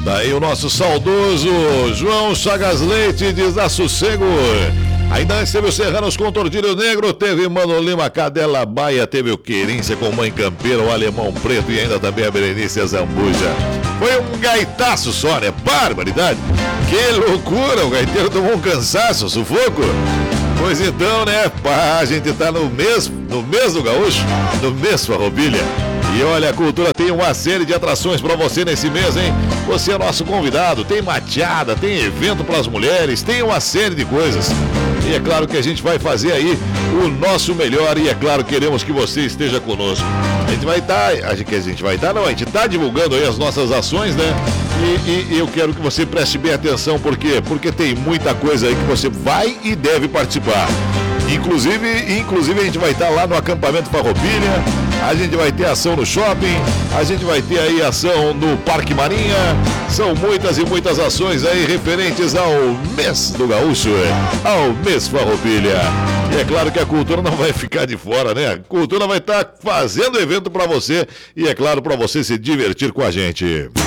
Daí o nosso saudoso João Chagas Leite diz: dá sossego. Ainda antes teve o Serranos com Tordilho Negro, teve Mano Lima, Cadela Baia, teve o Querência com Mãe Campeira, o Alemão Preto e ainda também a Berenice Zambuja. Foi um gaitaço só, né? Barbaridade! Que loucura! O gaiteiro tomou um cansaço, sufoco. Pois então, né? Pá, a gente tá no mês do gaúcho, no mês Farroupilha. E olha, a Cultura tem uma série de atrações pra você nesse mês, hein? Você é nosso convidado, tem mateada, tem evento pras mulheres, tem uma série de coisas. E é claro que a gente vai fazer aí o nosso melhor e é claro, queremos que você esteja conosco. A gente tá divulgando aí as nossas ações, né? E eu quero que você preste bem atenção, por quê? Porque tem muita coisa aí que você vai e deve participar. Inclusive a gente vai estar lá no acampamento Farroupilha, a gente vai ter ação no shopping, a gente vai ter aí ação no Parque Marinha. São muitas e muitas ações aí referentes ao mês do gaúcho, ao mês Farroupilha. E é claro que a Cultura não vai ficar de fora, né? A Cultura vai estar fazendo evento para você e é claro, para você se divertir com a gente.